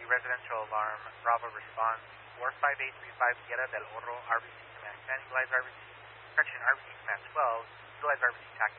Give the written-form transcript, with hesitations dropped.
residential alarm. Bravo response 45835 Sierra del Oro, RBC Command 10, utilize RBC, correction, RBC Command 12, utilize RBC TAC